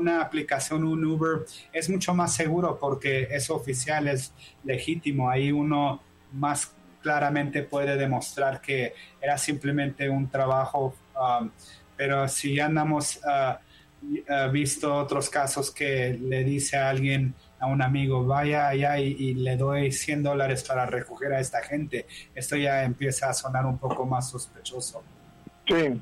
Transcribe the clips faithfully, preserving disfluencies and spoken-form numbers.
una aplicación, un Uber, es mucho más seguro porque es oficial, es legítimo. Ahí uno más claramente puede demostrar que era simplemente un trabajo. Um, pero si andamos, uh, uh, visto otros casos que le dice a alguien, a un amigo, vaya allá y, y le doy cien dólares para recoger a esta gente, esto ya empieza a sonar un poco más sospechoso. Sí.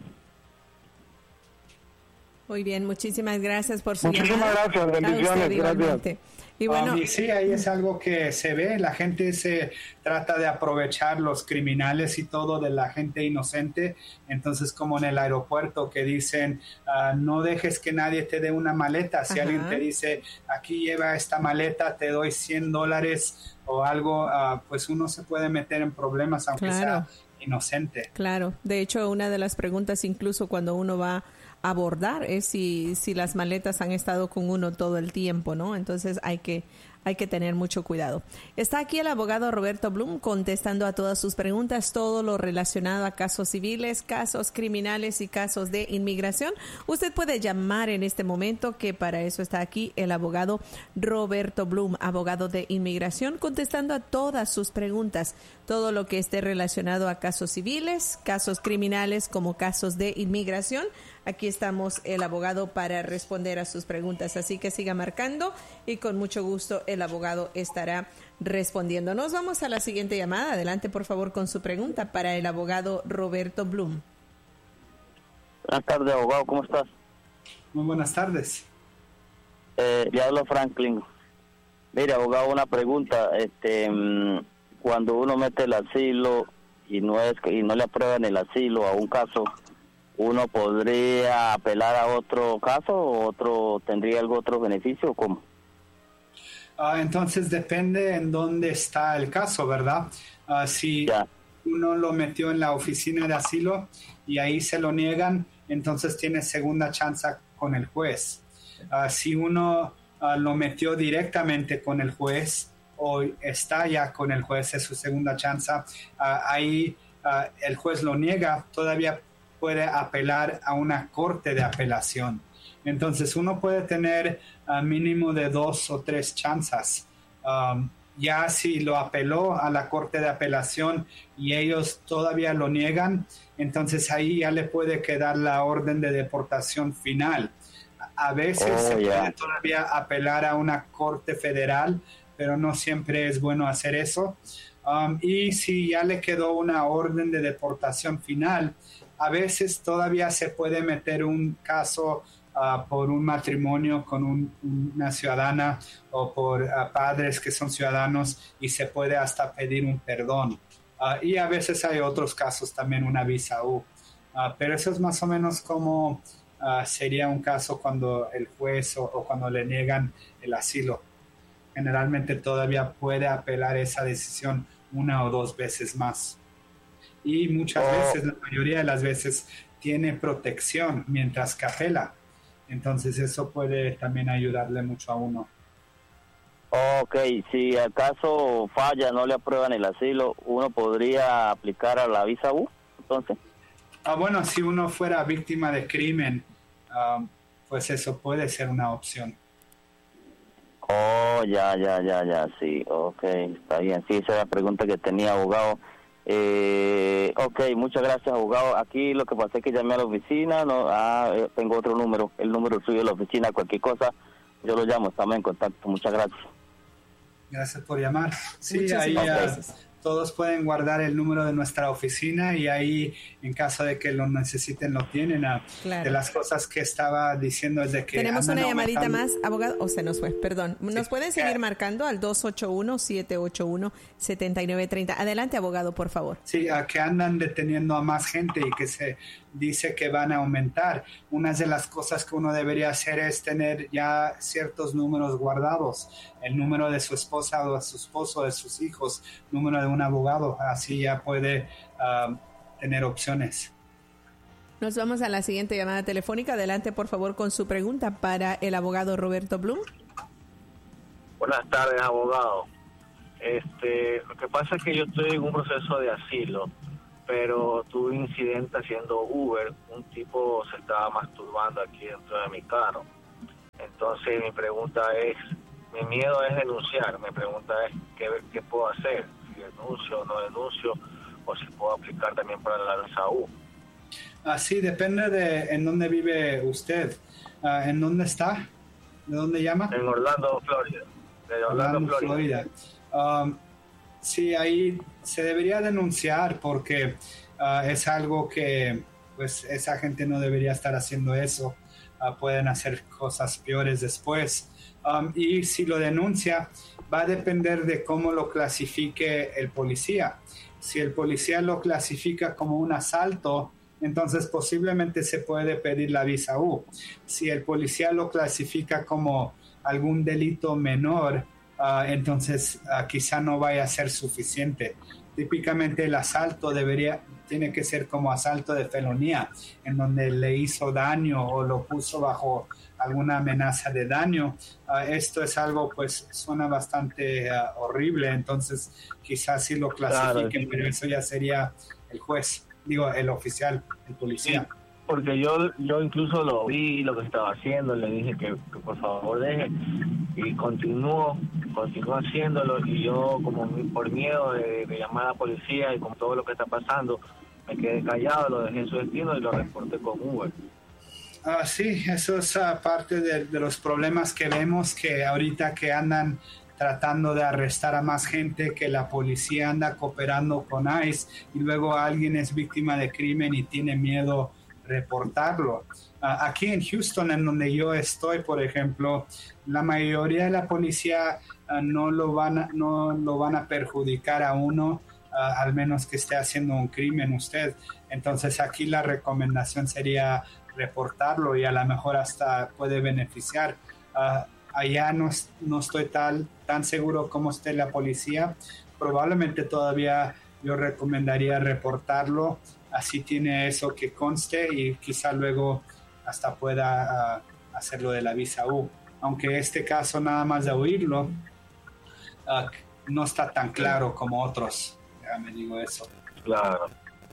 Muy bien, muchísimas gracias por su Muchísimas llamada. gracias, bendiciones, gracias. Y bueno, um, y sí, ahí es algo que se ve, la gente se trata de aprovechar, los criminales y todo, de la gente inocente. Entonces, como en el aeropuerto que dicen, uh, no dejes que nadie te dé una maleta. Si Ajá. alguien te dice, aquí lleva esta maleta, te doy cien dólares o algo, uh, pues uno se puede meter en problemas aunque claro. sea inocente. Claro, de hecho, una de las preguntas incluso cuando uno va abordar es si, si las maletas han estado con uno todo el tiempo, ¿no? Entonces hay que, hay que tener mucho cuidado. Está aquí el abogado Roberto Blum contestando a todas sus preguntas, todo lo relacionado a casos civiles, casos criminales y casos de inmigración. Usted puede llamar en este momento, que para eso está aquí el abogado Roberto Blum, abogado de inmigración, contestando a todas sus preguntas, todo lo que esté relacionado a casos civiles, casos criminales como casos de inmigración. Aquí estamos el abogado para responder a sus preguntas, así que siga marcando y con mucho gusto el abogado estará respondiendo. Nos vamos a la siguiente llamada. Adelante, por favor, con su pregunta para el abogado Roberto Blum. Buenas tardes, abogado, ¿cómo estás? Muy buenas tardes. Eh, le hablo Franklin. Mire, abogado, una pregunta. Este, cuando uno mete el asilo y no es y no le aprueban el asilo a un caso, ¿uno podría apelar a otro caso o otro tendría algún otro beneficio o cómo? Uh, entonces depende en dónde está el caso, ¿verdad? Uh, si ya. uno lo metió en la oficina de asilo y ahí se lo niegan, entonces tiene segunda chance con el juez. Uh, si uno uh, lo metió directamente con el juez o está ya con el juez, es su segunda chance, uh, ahí uh, el juez lo niega, todavía puede apelar a una corte de apelación. Entonces uno puede tener uh, mínimo de dos o tres chances. Um, ya si lo apeló a la corte de apelación y ellos todavía lo niegan, entonces ahí ya le puede quedar la orden de deportación final. A veces oh, se yeah. puede todavía apelar a una corte federal, pero no siempre es bueno hacer eso. Um, y si ya le quedó una orden de deportación final, a veces todavía se puede meter un caso uh, por un matrimonio con un, una ciudadana o por uh, padres que son ciudadanos y se puede hasta pedir un perdón. Uh, y a veces hay otros casos también, una visa U. Uh, pero eso es más o menos como uh, sería un caso cuando el juez o, o cuando le niegan el asilo. Generalmente todavía puede apelar esa decisión una o dos veces más. Y muchas oh. veces, la mayoría de las veces, tiene protección mientras que apela. Entonces eso puede también ayudarle mucho a uno. Ok, si acaso falla, no le aprueban el asilo, ¿uno podría aplicar a la visa U, entonces? Ah, bueno, si uno fuera víctima de crimen, um, pues eso puede ser una opción. Oh, ya, ya, ya, ya, sí, ok, está bien. Sí, esa es la pregunta que tenía, abogado. Eh, ok, muchas gracias, abogado. Aquí lo que pasa es que llamé a la oficina, no, ah, tengo otro número, el número suyo de la oficina, cualquier cosa, yo lo llamo, estamos en contacto. Muchas gracias. Gracias por llamar. Sí, Muchas ahí gracias. Uh, todos pueden guardar el número de nuestra oficina y ahí, en caso de que lo necesiten, lo tienen. Uh, claro. De las cosas que estaba diciendo es de que... Tenemos una llamadita aumentando... más, abogado, o oh, se nos fue, perdón. Nos sí. pueden seguir marcando al dos ocho uno, siete ocho uno, siete nueve tres cero. Adelante, abogado, por favor. Sí, uh, que andan deteniendo a más gente y que se dice que van a aumentar. Una de las cosas que uno debería hacer es tener ya ciertos números guardados. El número de su esposa o de su esposo, de sus hijos, número de un abogado, así ya puede uh, tener opciones. Nos vamos a la siguiente llamada telefónica. Adelante, por favor, con su pregunta para el abogado Roberto Blum. Buenas tardes, abogado. Este, lo que pasa es que yo estoy en un proceso de asilo, pero tuve un incidente haciendo Uber. Un tipo se estaba masturbando aquí dentro de mi carro. Entonces mi pregunta es, mi miedo es denunciar, mi pregunta es qué, qué puedo hacer, si denuncio o no denuncio, o si puedo aplicar también para la visa U. Así depende de en dónde vive usted. Uh, ¿En dónde está? ¿De dónde llama? En Orlando, Florida. De Orlando, Orlando, Florida. Florida. Um, sí, ahí se debería denunciar porque uh, es algo que pues esa gente no debería estar haciendo eso. Uh, pueden hacer cosas peores después. Um, y si lo denuncia, va a depender de cómo lo clasifique el policía. Si el policía lo clasifica como un asalto, entonces posiblemente se puede pedir la visa U. Si el policía lo clasifica como algún delito menor, uh, entonces uh, quizá no vaya a ser suficiente. Típicamente el asalto debería, tiene que ser como asalto de felonía, en donde le hizo daño o lo puso bajo alguna amenaza de daño. Uh, esto es algo, pues, suena bastante uh, horrible, entonces quizás sí lo clasifiquen, claro, pero eso ya sería el juez. Digo, el oficial, el policía. Sí, porque yo yo incluso lo vi, lo que estaba haciendo, le dije que, que por favor deje, y continuó, continuó haciéndolo, y yo como por miedo de, de llamar a la policía y con todo lo que está pasando, me quedé callado, lo dejé en su destino y lo reporté con Uber. Ah, sí, eso es uh, parte de, de los problemas que vemos, que ahorita que andan tratando de arrestar a más gente, que la policía anda cooperando con ICE y luego alguien es víctima de crimen y tiene miedo reportarlo. Uh, aquí en Houston, en donde yo estoy, por ejemplo, la mayoría de la policía uh, no lo van a, no lo van a perjudicar a uno, uh, al menos que esté haciendo un crimen usted. Entonces aquí la recomendación sería reportarlo y a lo mejor hasta puede beneficiar. Uh, Allá no, no estoy tal, tan seguro como esté la policía. Probablemente todavía yo recomendaría reportarlo. Así tiene eso que conste y quizá luego hasta pueda uh, hacerlo de la visa U. Aunque este caso nada más de oírlo uh, no está tan claro como otros. Ya me digo eso. Claro.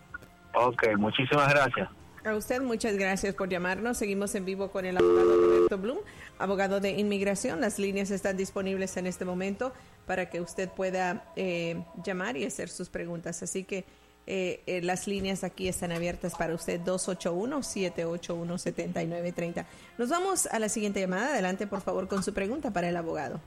Ok, muchísimas gracias. A usted muchas gracias por llamarnos. Seguimos en vivo con el abogado Roberto Bloom, abogado de inmigración. Las líneas están disponibles en este momento para que usted pueda eh, llamar y hacer sus preguntas. Así que eh, eh, las líneas aquí están abiertas para usted, dos ocho uno, siete ocho uno, siete nueve tres cero. Nos vamos a la siguiente llamada. Adelante, por favor, con su pregunta para el abogado.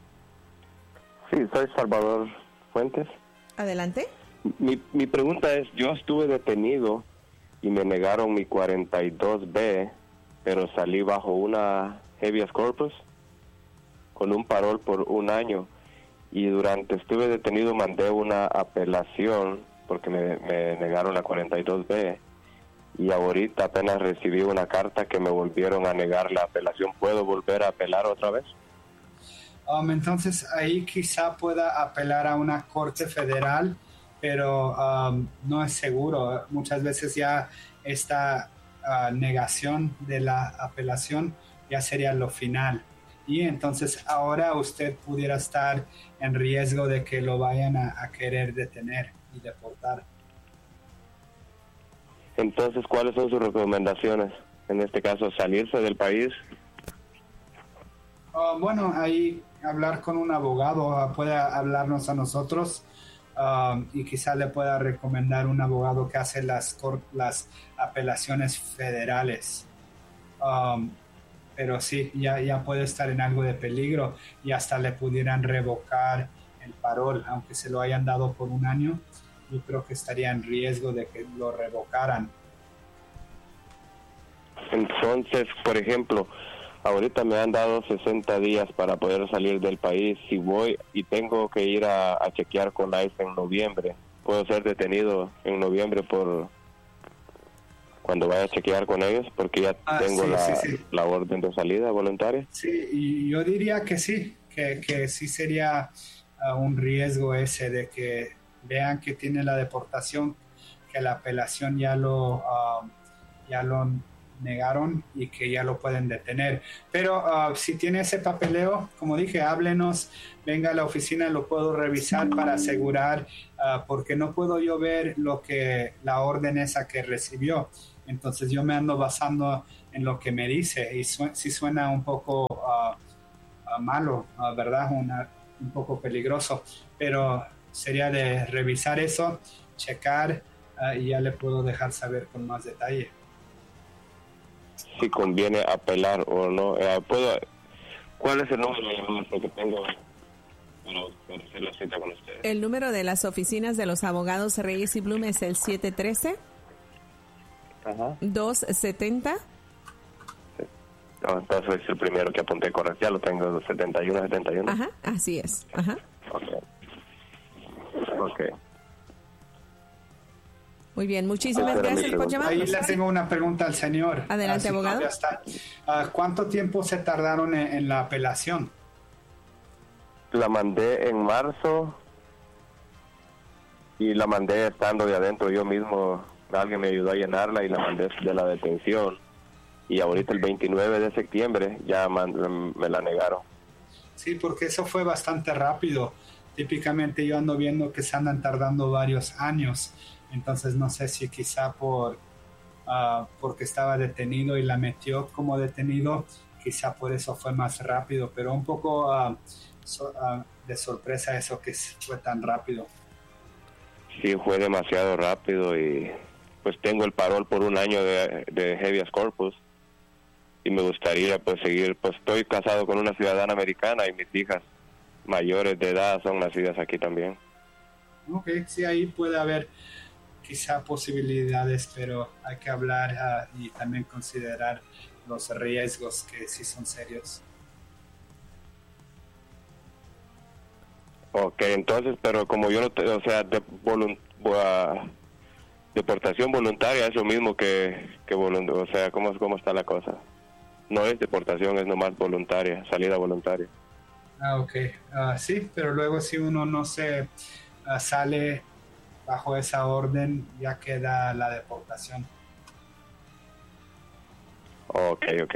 Sí, soy Salvador Fuentes. Adelante. Mi, mi pregunta es, yo estuve detenido y me negaron mi cuarenta y dos B, pero salí bajo una habeas corpus con un parol por un año, y durante estuve detenido mandé una apelación porque me, me negaron la cuarenta y dos B, y ahorita apenas recibí una carta que me volvieron a negar la apelación. ¿Puedo volver a apelar otra vez? Um, entonces ahí quizá pueda apelar a una corte federal, pero um, no es seguro. Muchas veces ya esta uh, negación de la apelación ya sería lo final. Y entonces ahora usted pudiera estar en riesgo de que lo vayan a, a querer detener y deportar. Entonces, ¿cuáles son sus recomendaciones? En este caso, salirse del país. Uh, bueno, ahí hablar con un abogado, uh, puede hablarnos a nosotros. Um, y quizá le pueda recomendar un abogado que hace las, las apelaciones federales. Um, pero sí, ya, ya puede estar en algo de peligro y hasta le pudieran revocar el parol, aunque se lo hayan dado por un año. Yo creo que estaría en riesgo de que lo revocaran. Entonces, por ejemplo, ahorita me han dado sesenta días para poder salir del país. Si voy y tengo que ir a, a chequear con ICE en noviembre, ¿puedo ser detenido en noviembre por cuando vaya a chequear con ellos? Porque ya ah, tengo sí, la, sí, sí. la orden de salida voluntaria. Sí, y yo diría que sí, que, que sí sería uh, un riesgo ese de que vean que tiene la deportación, que la apelación ya lo, uh, ya lo negaron y que ya lo pueden detener. Pero uh, si tiene ese papeleo, como dije, háblenos, venga a la oficina, lo puedo revisar para asegurar, uh, porque no puedo yo ver lo que la orden esa que recibió. Entonces yo me ando basando en lo que me dice y su- si suena un poco uh, uh, malo, uh, ¿verdad? Una, un poco peligroso, pero sería de revisar eso, checar uh, y ya le puedo dejar saber con más detalle. Si conviene apelar o no. Uh, ¿puedo, ¿Cuál es el número que tengo para, para hacer la cita con ustedes? El número de las oficinas de los abogados Reyes y Blum es el siete uno tres, dos siete cero. No, entonces es el primero que apunté, correcto. Ya lo tengo, setenta y uno setenta y uno. Ajá, así es. Ajá. Ok. Ok. Muy bien, muchísimas Esa gracias por llamarnos. Ahí le tengo una pregunta al señor. Adelante, Así abogado. Ya está. Uh, ¿Cuánto tiempo se tardaron en, en la apelación? La mandé en marzo y la mandé estando de adentro yo mismo. Alguien me ayudó a llenarla y la mandé de la detención. Y ahorita el veintinueve de septiembre ya man, me la negaron. Sí, porque eso fue bastante rápido. Típicamente yo ando viendo que se andan tardando varios años. Entonces no sé si quizá por uh, porque estaba detenido y la metió como detenido, quizá por eso fue más rápido, pero un poco uh, so, uh, de sorpresa eso que fue tan rápido. Sí, fue demasiado rápido y pues tengo el parol por un año de, de habeas corpus y me gustaría pues seguir, pues estoy casado con una ciudadana americana y mis hijas mayores de edad son nacidas aquí también. Ok, sí, ahí puede haber quizá posibilidades, pero hay que hablar uh, y también considerar los riesgos que sí son serios. Ok, entonces, pero como yo no, te, o sea, de volunt, uh, deportación voluntaria es lo mismo que, que volunt, o sea, ¿cómo, ¿cómo está la cosa? No es deportación, es nomás voluntaria, salida voluntaria. Ah, ok, uh, sí, pero luego si uno no se uh, sale bajo esa orden, ya queda la deportación. Ok, ok.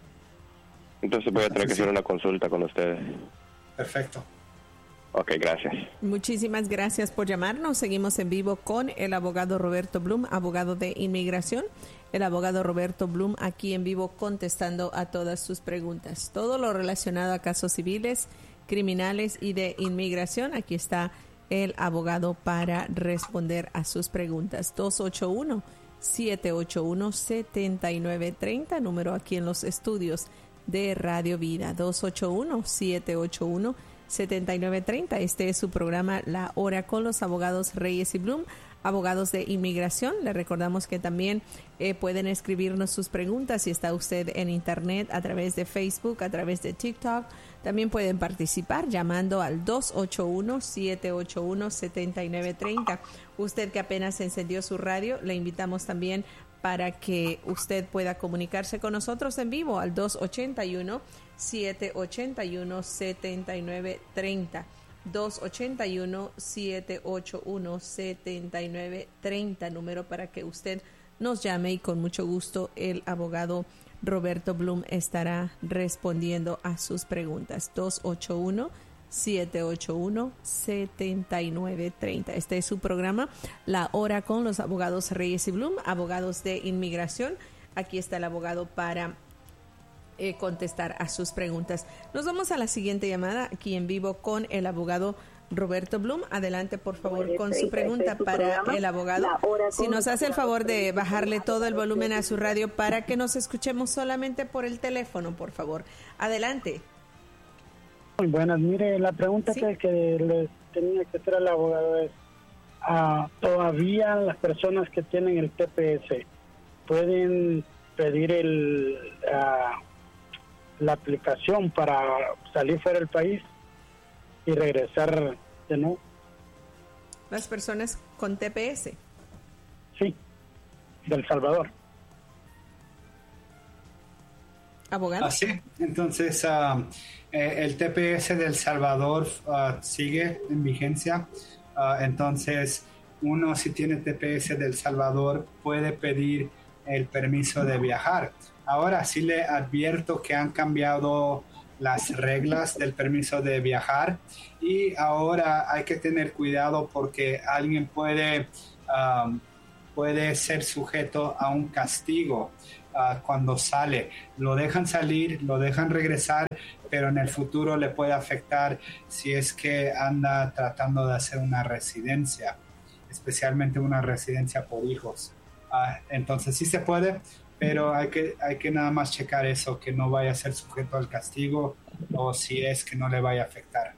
Entonces voy a tener que hacer una consulta con ustedes. Perfecto. Ok, gracias. Muchísimas gracias por llamarnos. Seguimos en vivo con el abogado Roberto Blum, abogado de inmigración. El abogado Roberto Blum aquí en vivo contestando a todas sus preguntas. Todo lo relacionado a casos civiles, criminales y de inmigración. Aquí está el abogado para responder a sus preguntas. dos ocho uno, siete ocho uno, siete nueve tres cero, número aquí en los estudios de Radio Vida. dos ocho uno, siete ocho uno, siete nueve tres cero. Este es su programa La Hora con los abogados Reyes y Blum, abogados de inmigración. Le recordamos que también eh, pueden escribirnos sus preguntas si está usted en internet, a través de Facebook, a través de TikTok. También pueden participar llamando al dos ocho uno, siete ocho uno, siete nueve tres cero. Usted que apenas encendió su radio, le invitamos también para que usted pueda comunicarse con nosotros en vivo al dos ocho uno, siete ocho uno, siete nueve tres cero. dos ocho uno, siete ocho uno, siete nueve tres cero, número para que usted nos llame y con mucho gusto el abogado Roberto Blum estará respondiendo a sus preguntas. dos ocho uno, siete ocho uno, siete nueve tres cero. Este es su programa, La Hora con los abogados Reyes y Blum, abogados de inmigración. Aquí está el abogado para eh, contestar a sus preguntas. Nos vamos a la siguiente llamada aquí en vivo con el abogado Roberto Blum. Adelante, por favor, con su pregunta para el abogado. Si nos hace el favor de bajarle todo el volumen a su radio para que nos escuchemos solamente por el teléfono, por favor. Adelante. Muy buenas. Mire, la pregunta ¿Sí? que, que le tenía que hacer al abogado es, uh, ¿todavía las personas que tienen el T P S pueden pedir el uh, la aplicación para salir fuera del país y regresar de nuevo? Las personas con T P S. Sí, del Salvador. Abogado. Ah, sí, entonces uh, eh, el T P S del Salvador uh, sigue en vigencia. Uh, entonces uno, si tiene T P S del Salvador, puede pedir el permiso de viajar. Ahora sí le advierto que han cambiado las reglas del permiso de viajar y ahora hay que tener cuidado porque alguien puede, um, puede ser sujeto a un castigo uh, cuando sale. Lo dejan salir, lo dejan regresar, pero en el futuro le puede afectar si es que anda tratando de hacer una residencia, especialmente una residencia por hijos. Uh, entonces sí se puede, pero hay que, hay que nada más checar eso, que no vaya a ser sujeto al castigo o si es que no le vaya a afectar.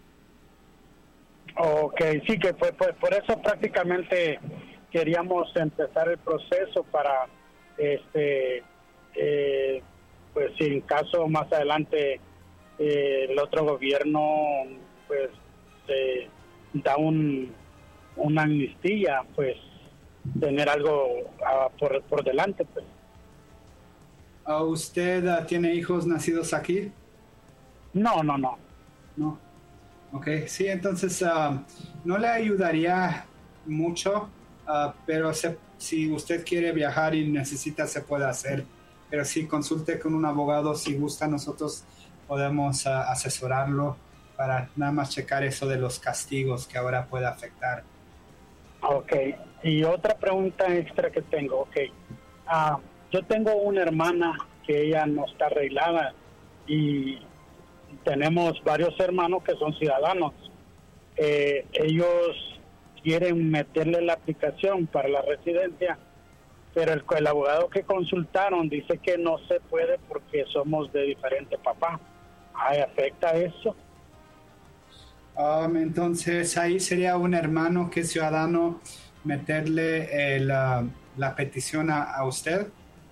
Ok, sí, que por, por, por eso prácticamente queríamos empezar el proceso para, este, eh, pues si en caso más adelante eh, el otro gobierno pues eh, da un una amnistía, pues tener algo uh, por, por delante, pues. ¿Usted uh, tiene hijos nacidos aquí? No, no, no. No. Ok, sí, entonces uh, no le ayudaría mucho, uh, pero se, si usted quiere viajar y necesita, se puede hacer. Pero sí, consulte con un abogado si gusta, nosotros podemos uh, asesorarlo para nada más checar eso de los castigos que ahora puede afectar. Ok, y otra pregunta extra que tengo, ok. Uh, yo tengo una hermana que ella no está arreglada y tenemos varios hermanos que son ciudadanos. Eh, ellos quieren meterle la aplicación para la residencia, pero el, el abogado que consultaron dice que no se puede porque somos de diferente papá. ¿Ay, afecta eso? Um, entonces ahí sería un hermano que es ciudadano meterle el, uh, la petición a, a usted.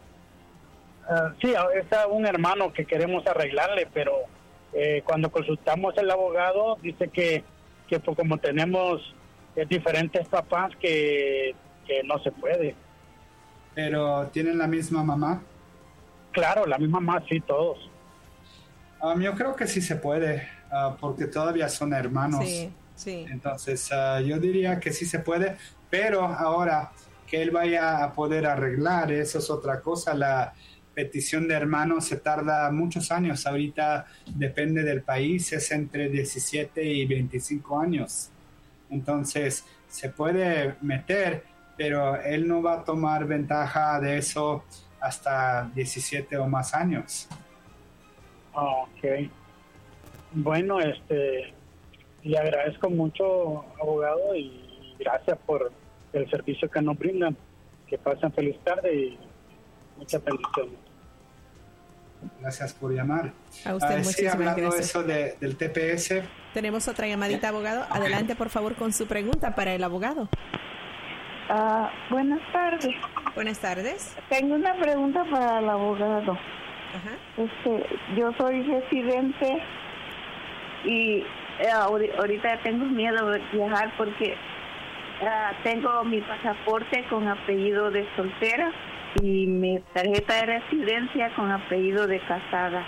Uh, sí, es a un hermano que queremos arreglarle, pero eh, cuando consultamos al abogado dice que, que pues, como tenemos eh, diferentes papás que, que no se puede. ¿Pero tienen la misma mamá? Claro, la misma mamá, sí, todos. Um, yo creo que sí se puede, uh, porque todavía son hermanos. Sí, sí. Entonces uh, yo diría que sí se puede, pero ahora que él vaya a poder arreglar, eso es otra cosa. La petición de hermanos se tarda muchos años. Ahorita depende del país, es entre diecisiete y veinticinco años. Entonces se puede meter, pero él no va a tomar ventaja de eso hasta diecisiete o más años. Ok. Bueno, este, le agradezco mucho, abogado, y gracias por el servicio que nos brindan. Que pasen feliz tarde y muchas bendiciones. Gracias por llamar. A usted, uh, muchísimas sí, hablando gracias. eso de, del T P S. Tenemos otra llamadita, abogado. Adelante, por favor, con su pregunta para el abogado. Uh, buenas tardes. Buenas tardes. Tengo una pregunta para el abogado. Ajá. Este, yo soy residente y eh, ahorita tengo miedo de viajar porque uh, tengo mi pasaporte con apellido de soltera y mi tarjeta de residencia con apellido de casada.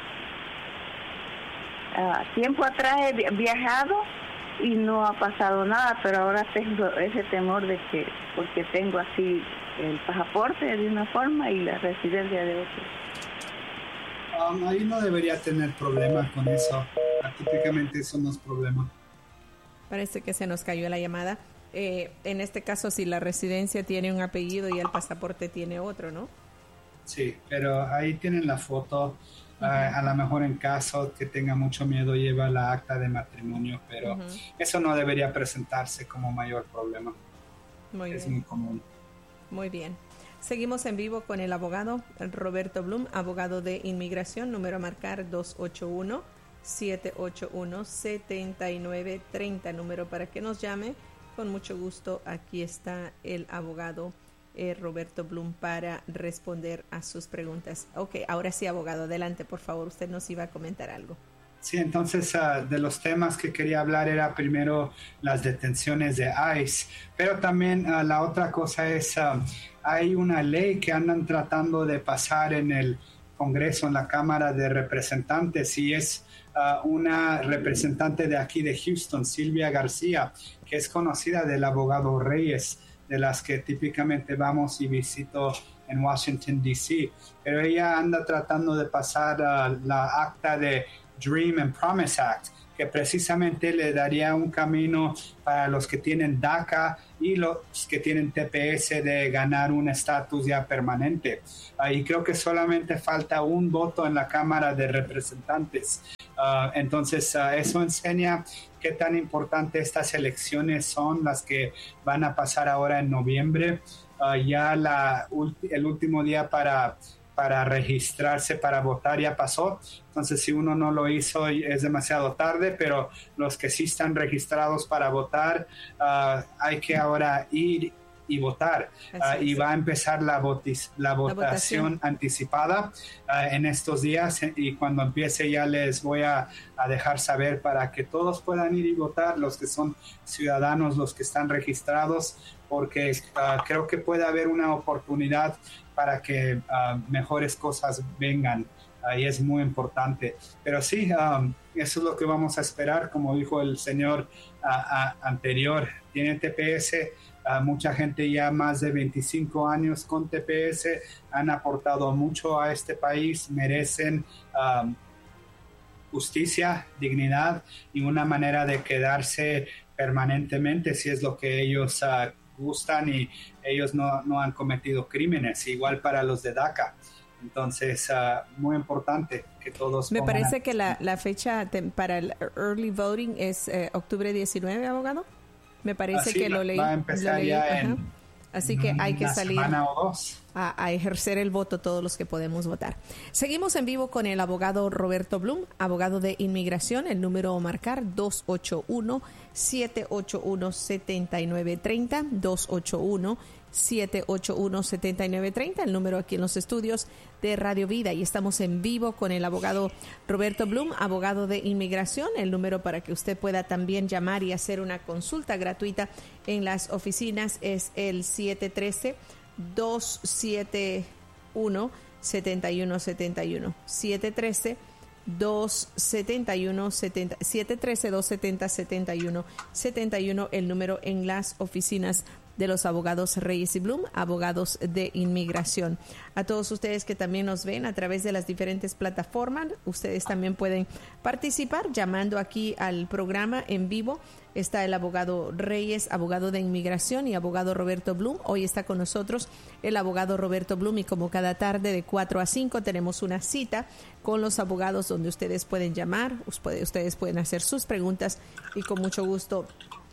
Uh, tiempo atrás he viajado y no ha pasado nada, pero ahora tengo ese temor de que, porque tengo así el pasaporte de una forma y la residencia de otra. Um, ahí no debería tener problema con eso. Típicamente eso no es problema. Parece que se nos cayó la llamada. Eh, en este caso, si la residencia tiene un apellido y el pasaporte tiene otro, ¿no? Sí, pero ahí tienen la foto. Uh, a lo mejor en caso que tenga mucho miedo lleva la acta de matrimonio, pero uh-huh. eso no debería presentarse como mayor problema. Muy es bien. muy común. Muy bien. Seguimos en vivo con el abogado Roberto Blum, abogado de inmigración, número a marcar dos ocho uno, siete ocho uno, siete nueve tres cero, número para que nos llame. Con mucho gusto, aquí está el abogado eh, Roberto Blum para responder a sus preguntas. Ok, ahora sí, abogado, adelante, por favor, usted nos iba a comentar algo. Sí, entonces uh, de los temas que quería hablar era primero las detenciones de ICE, pero también uh, la otra cosa es, uh, hay una ley que andan tratando de pasar en el Congreso, en la Cámara de Representantes, y es uh, una representante de aquí de Houston, Silvia García, que es conocida del abogado Reyes, de las que típicamente vamos y visito en Washington, D C, pero ella anda tratando de pasar uh, la acta de Dream and Promise Act, que precisamente le daría un camino para los que tienen DACA y los que tienen T P S de ganar un estatus ya permanente. Uh, y creo que solamente falta un voto en la Cámara de Representantes. Uh, entonces, uh, eso enseña qué tan importante estas elecciones son, las que van a pasar ahora en noviembre. Uh, ya la, el último día para, para registrarse para votar ya pasó. Entonces, si uno no lo hizo, es demasiado tarde, pero los que sí están registrados para votar, uh, hay que ahora ir y votar. Uh, y va a empezar la, votis, la, votación, la votación anticipada uh, en estos días, y cuando empiece ya les voy a, a dejar saber para que todos puedan ir y votar, los que son ciudadanos, los que están registrados, porque uh, creo que puede haber una oportunidad para que uh, mejores cosas vengan. Uh, y es muy importante. Pero sí, um, eso es lo que vamos a esperar. Como dijo el señor uh, uh, anterior, tiene T P S. Uh, mucha gente ya más de veinticinco años con T P S han aportado mucho a este país, merecen um, justicia, dignidad y una manera de quedarse permanentemente si es lo que ellos uh, gustan, y ellos no, no han cometido crímenes, igual para los de DACA. Entonces, uh, muy importante que todos... Me parece a... que la, la fecha te, para el early voting es eh, octubre diecinueve, abogado. Me parece Así que la, lo leí. Va a empezar leí, ya en Así que hay que salir a, a ejercer el voto todos los que podemos votar. Seguimos en vivo con el abogado Roberto Blum, abogado de inmigración. El número a marcar dos ocho uno, siete ocho uno, siete nueve tres cero, dos ocho uno, siete ocho uno, siete nueve tres cero, el número aquí en los estudios de Radio Vida, y estamos en vivo con el abogado Roberto Blum, abogado de inmigración. El número para que usted pueda también llamar y hacer una consulta gratuita en las oficinas es el siete uno tres, dos siete uno, siete uno siete uno, siete uno tres, dos siete uno, siete uno tres, dos siete uno, siete uno siete uno, el número en las oficinas de los abogados Reyes y Blum, abogados de inmigración. A todos ustedes que también nos ven a través de las diferentes plataformas, ustedes también pueden participar llamando aquí al programa en vivo. Está el abogado Reyes, abogado de inmigración, y abogado Roberto Blum. Hoy está con nosotros el abogado Roberto Blum, y como cada tarde de cuatro a cinco tenemos una cita con los abogados donde ustedes pueden llamar, ustedes pueden hacer sus preguntas, y con mucho gusto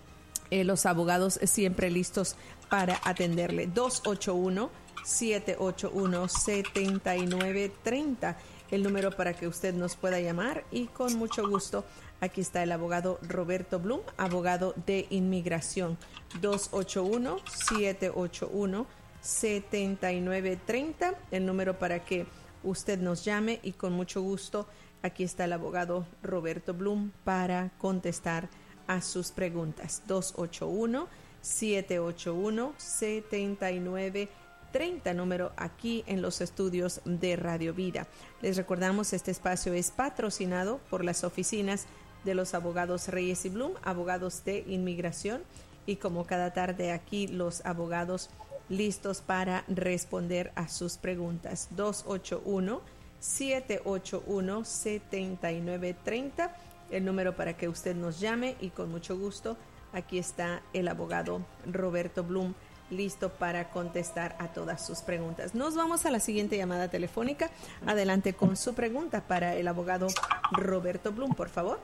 Eh, los abogados siempre listos para atenderle. dos ocho uno, siete ocho uno, siete nueve tres cero, el número para que usted nos pueda llamar, y con mucho gusto aquí está el abogado Roberto Blum, abogado de inmigración. dos ocho uno, siete ocho uno, siete nueve tres cero, el número para que usted nos llame, y con mucho gusto aquí está el abogado Roberto Blum para contestar a sus preguntas. Dos ocho uno, siete ocho uno, siete nueve tres cero, número aquí en los estudios de Radio Vida. Les recordamos, este espacio es patrocinado por las oficinas de los abogados Reyes y Blum, abogados de inmigración, y como cada tarde aquí los abogados listos para responder a sus preguntas. Dos ocho uno, siete ocho uno, siete nueve tres cero, el número para que usted nos llame, y con mucho gusto aquí está el abogado Roberto Blum listo para contestar a todas sus preguntas. Nos vamos a la siguiente llamada telefónica. Adelante con su pregunta para el abogado Roberto Blum, por favor.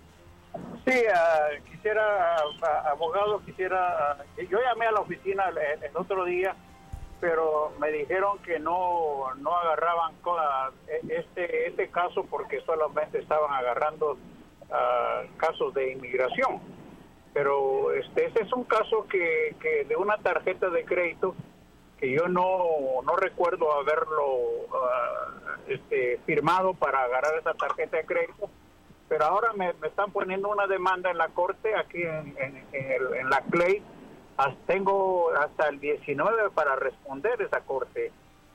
Sí, uh, quisiera, uh, abogado, quisiera, uh, yo llamé a la oficina el, el otro día, pero me dijeron que no no agarraban uh, este este caso porque solamente estaban agarrando Uh, casos de inmigración, pero este ese es un caso que, que de una tarjeta de crédito que yo no no recuerdo haberlo uh, este firmado para agarrar esa tarjeta de crédito, pero ahora me, me están poniendo una demanda en la corte aquí en, en, en, el, en la Clay. Hasta, tengo hasta el diecinueve para responder esa corte.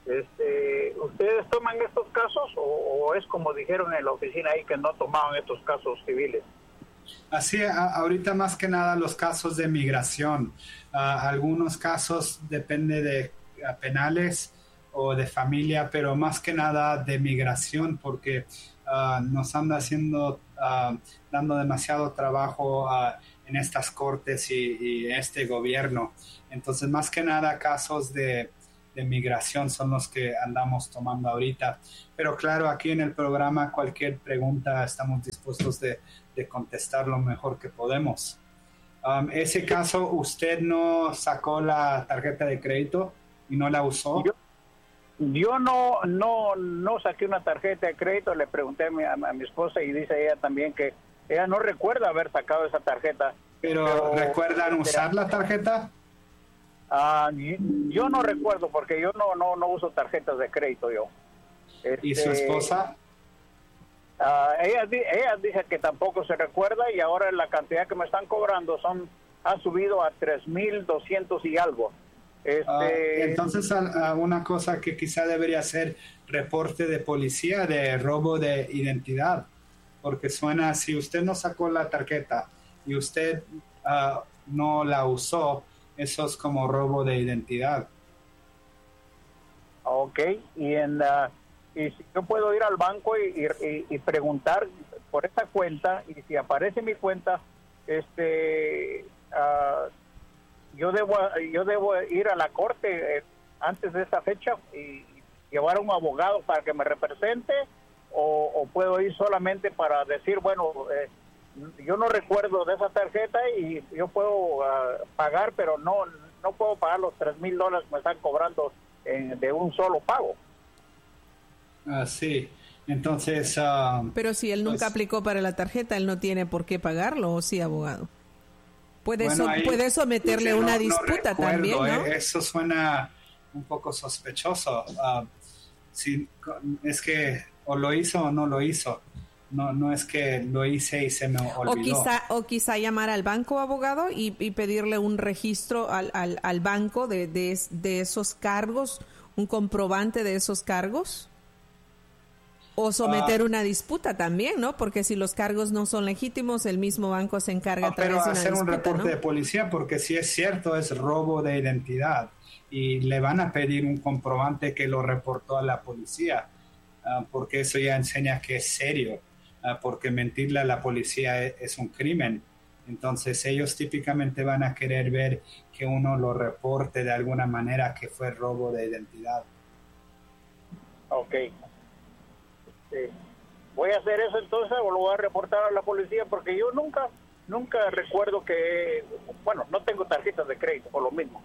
Este, ¿ustedes toman estos casos o, o es como dijeron en la oficina ahí que no tomaban estos casos civiles? Así, a, ahorita más que nada los casos de migración. Uh, algunos casos depende de uh, penales o de familia, pero más que nada de migración, porque uh, nos anda haciendo, uh, dando demasiado trabajo uh, en estas cortes y, y este gobierno. Entonces, más que nada casos de de migración son los que andamos tomando ahorita. Pero claro, aquí en el programa cualquier pregunta estamos dispuestos de, de contestar lo mejor que podemos. Um, ese caso, ¿usted no sacó la tarjeta de crédito y no la usó? Yo, yo no, no, no saqué una tarjeta de crédito. Le pregunté a mi, a mi esposa y dice ella también que ella no recuerda haber sacado esa tarjeta. ¿Pero, pero recuerdan usar la tarjeta? Uh, yo no recuerdo porque yo no no no uso tarjetas de crédito yo. Este, ¿Y su esposa? Uh, ella, ella dice que tampoco se recuerda y ahora la cantidad que me están cobrando son ha subido a tres mil doscientos y algo. Este, uh, entonces uh, una cosa que quizá debería ser reporte de policía de robo de identidad, porque suena, si usted no sacó la tarjeta y usted uh, no la usó, eso es como robo de identidad. Ok, y en uh, y si yo puedo ir al banco y, y, y preguntar por esa cuenta, y si aparece mi cuenta, este uh, yo debo yo debo ir a la corte eh, antes de esa fecha y llevar a un abogado para que me represente, o, o puedo ir solamente para decir, bueno, eh, yo no recuerdo de esa tarjeta y yo puedo uh, pagar, pero no no puedo pagar los tres mil dólares que me están cobrando en, de un solo pago. Ah, sí. Entonces... Uh, pero si él nunca pues, aplicó para la tarjeta, él no tiene por qué pagarlo, ¿o sí, abogado? Puede, bueno, so, ahí, puede someterle no, una disputa no recuerdo, también, ¿no? Eh, eso suena un poco sospechoso. Uh, si, es que o lo hizo o no lo hizo. No, no es que lo hice y se me olvidó. O quizá, o quizá llamar al banco, abogado, y, y pedirle un registro al, al, al banco de, de, de esos cargos, un comprobante de esos cargos. O someter uh, una disputa también, ¿no? Porque si los cargos no son legítimos, el mismo banco se encarga uh, a través de una hacer disputa, un reporte, ¿no?, de policía, porque si es cierto, es robo de identidad. Y le van a pedir un comprobante que lo reportó a la policía. Uh, porque eso ya enseña que es serio. Uh, porque mentirle a la policía es, es un crimen. Entonces ellos típicamente van a querer ver que uno lo reporte de alguna manera que fue robo de identidad. Ok. Sí. Voy a hacer eso entonces, o lo voy a reportar a la policía, porque yo nunca nunca recuerdo que, bueno, no tengo tarjetas de crédito por lo mismo.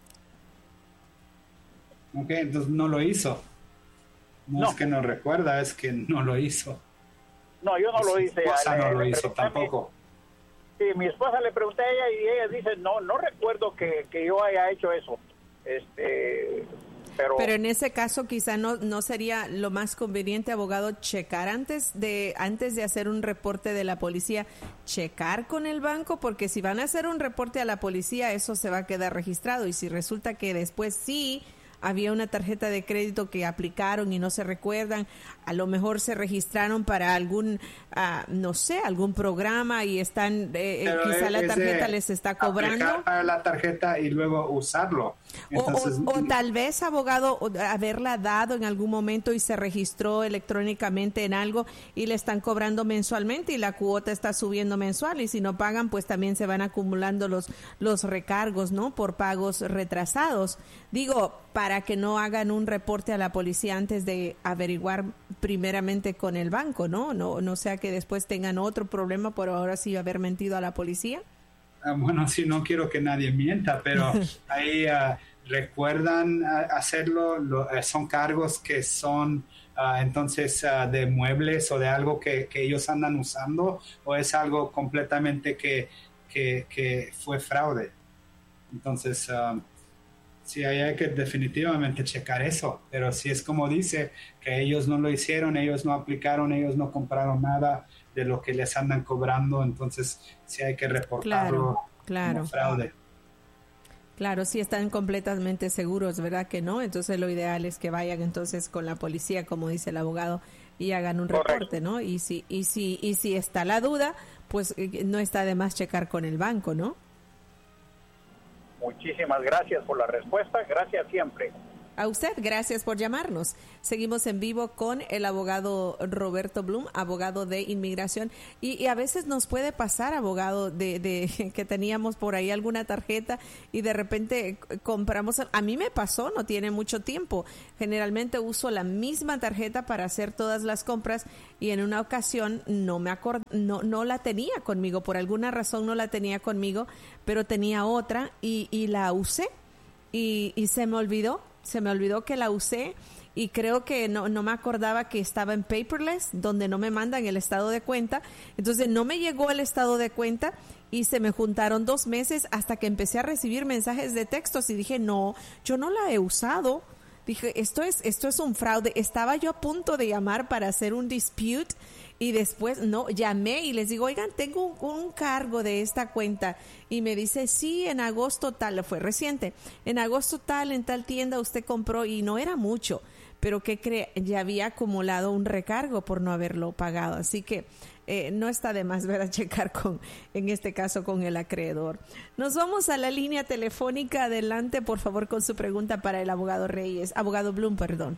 Ok, entonces no lo hizo. No, no es que no recuerda, es que no lo hizo. No, yo no y lo hice. Mi esposa le, no lo le hizo tampoco. Mi, sí, mi esposa le pregunté a ella y ella dice, no, no recuerdo que, que yo haya hecho eso. Este... Pero, Pero en ese caso quizá no no sería lo más conveniente, abogado, checar antes de antes de hacer un reporte de la policía, checar con el banco, porque si van a hacer un reporte a la policía, eso se va a quedar registrado, y si resulta que después sí había una tarjeta de crédito que aplicaron y no se recuerdan, a lo mejor se registraron para algún, uh, no sé, algún programa y están, eh, quizá la tarjeta les está cobrando. Aplicar para la tarjeta y luego usarlo. Entonces, o, o, o tal vez, abogado, haberla dado en algún momento y se registró electrónicamente en algo y le están cobrando mensualmente y la cuota está subiendo mensual, y si no pagan, pues también se van acumulando los, los recargos, ¿no?, por pagos retrasados. Digo, para que no hagan un reporte a la policía antes de averiguar primeramente con el banco, ¿no? No, no sea que después tengan otro problema por ahora sí haber mentido a la policía. Ah, bueno, sí, no quiero que nadie mienta, pero ahí uh, recuerdan uh, hacerlo, lo, uh, son cargos que son uh, entonces uh, de muebles o de algo que, que ellos andan usando, o es algo completamente que, que, que fue fraude. Entonces, uh, sí, ahí hay que definitivamente checar eso, pero si es como dice, que ellos no lo hicieron, ellos no aplicaron, ellos no compraron nada de lo que les andan cobrando, entonces sí hay que reportarlo, claro, claro, como fraude. Claro, sí están completamente seguros, ¿verdad que no? Entonces lo ideal es que vayan entonces con la policía, como dice el abogado, y hagan un Correcto. reporte, ¿no? Y si y si y si está la duda, pues no está de más checar con el banco, ¿no? Muchísimas gracias por la respuesta, gracias siempre. A usted, gracias por llamarnos. Seguimos en vivo con el abogado Roberto Bloom, abogado de inmigración. Y, y a veces nos puede pasar, abogado, de, de que teníamos por ahí alguna tarjeta y de repente compramos. A mí me pasó, no tiene mucho tiempo. Generalmente uso la misma tarjeta para hacer todas las compras y en una ocasión no me acord, no, no la tenía conmigo. Por alguna razón no la tenía conmigo, pero tenía otra y, y la usé y, y se me olvidó. Se me olvidó que la usé y creo que no, no me acordaba que estaba en paperless, donde no me mandan el estado de cuenta. Entonces no me llegó el estado de cuenta y se me juntaron dos meses hasta que empecé a recibir mensajes de textos y dije, no, yo no la he usado. Dije, esto es, esto es un fraude. Estaba yo a punto de llamar para hacer un dispute y después no, llamé y les digo, oigan, tengo un, un cargo de esta cuenta. Y me dice, sí, en agosto tal, fue reciente, en agosto tal, en tal tienda usted compró y no era mucho, pero ¿qué cree? Ya había acumulado un recargo por no haberlo pagado. Así que eh, no está de más ver a checar con, en este caso, con el acreedor. Nos vamos a la línea telefónica. Adelante, por favor, con su pregunta para el abogado Reyes, abogado Bloom, perdón.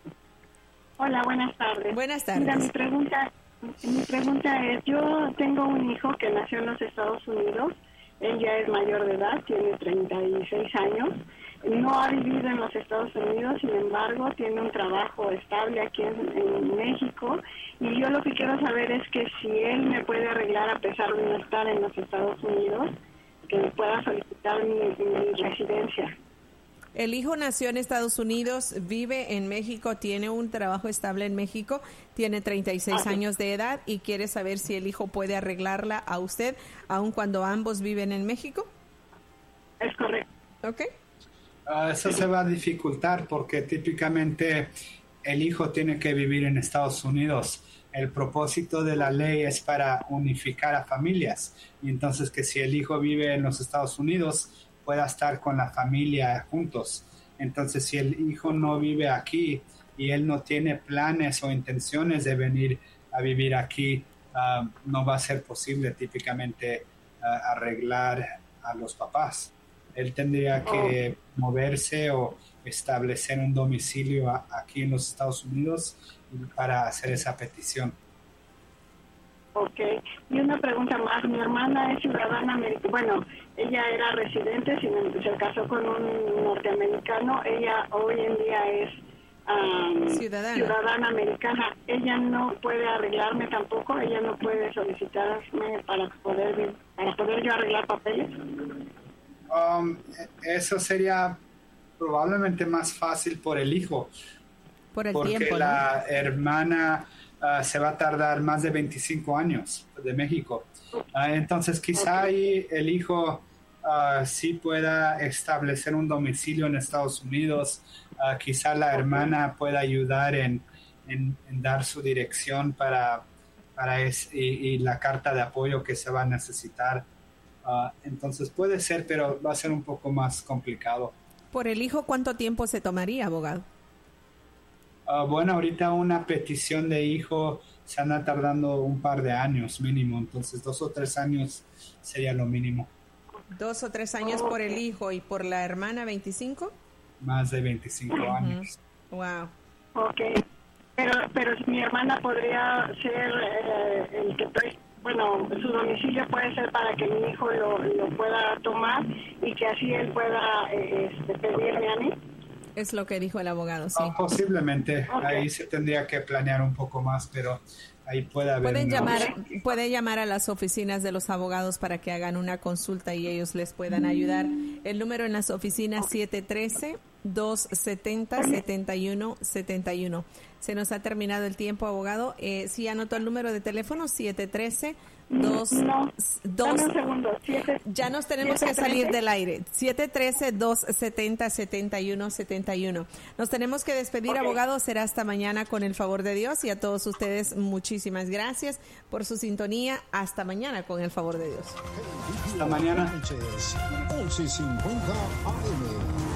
Hola, buenas tardes. Buenas tardes. Mira, mi pregunta, mi pregunta es, yo tengo un hijo que nació en los Estados Unidos, él ya es mayor de edad, tiene treinta y seis años, no ha vivido en los Estados Unidos, sin embargo, tiene un trabajo estable aquí en, en México, y yo lo que quiero saber es que si él me puede arreglar a pesar de no estar en los Estados Unidos, que me pueda solicitar mi, mi residencia. El hijo nació en Estados Unidos, vive en México, tiene un trabajo estable en México, tiene treinta y seis años de edad y quiere saber si el hijo puede arreglarla a usted, aun cuando ambos viven en México. Es correcto. Ok. Uh, eso se va a dificultar porque típicamente el hijo tiene que vivir en Estados Unidos. El propósito de la ley es para unificar a familias. Y entonces que si el hijo vive en los Estados Unidos, pueda estar con la familia juntos. Entonces, si el hijo no vive aquí y él no tiene planes o intenciones de venir a vivir aquí, uh, no va a ser posible típicamente uh, arreglar a los papás. Él tendría que oh. moverse o establecer un domicilio a, aquí en los Estados Unidos para hacer esa petición. Ok, y una pregunta más, mi hermana es ciudadana americana, bueno, ella era residente, se casó con un norteamericano, ella hoy en día es um, ciudadana. ciudadana americana, ella no puede arreglarme tampoco, ella no puede solicitarme para poder, para poder yo arreglar papeles. Um, eso sería probablemente más fácil por el hijo, por el porque tiempo, ¿no? la hermana Uh, se va a tardar más de veinticinco años de México. Uh, entonces quizá ahí el hijo uh, sí pueda establecer un domicilio en Estados Unidos. Uh, quizá la hermana pueda ayudar en, en, en dar su dirección para, para es, y, y la carta de apoyo que se va a necesitar. Uh, entonces puede ser, pero va a ser un poco más complicado. ¿Por el hijo cuánto tiempo se tomaría, abogado? Uh, bueno, ahorita una petición de hijo se anda tardando un par de años mínimo, entonces dos o tres años sería lo mínimo. Dos o tres años por el hijo y por la hermana veinticinco. Más de veinticinco uh-huh. años. Wow. Ok, pero pero mi hermana podría ser eh, el que estoy, bueno, su domicilio puede ser para que mi hijo lo, lo pueda tomar y que así él pueda eh, este, pedirme a mí. Es lo que dijo el abogado, sí. Oh, posiblemente, okay. Ahí se tendría que planear un poco más, pero ahí puede haber... Pueden una... llamar, puede llamar a las oficinas de los abogados para que hagan una consulta y ellos les puedan ayudar. El número en las oficinas siete uno tres, dos siete cero, siete uno siete uno. Se nos ha terminado el tiempo, abogado. Eh, sí, anotó el número de teléfono, siete uno tres, dos... No, dos un segundo. Siete, ya nos tenemos siete, que salir del aire. siete uno tres, dos siete cero, siete uno siete uno. Nos tenemos que despedir, okay. Abogado. Será hasta mañana con el favor de Dios. Y a todos ustedes, muchísimas gracias por su sintonía. Hasta mañana con el favor de Dios. Hasta mañana. once cincuenta A M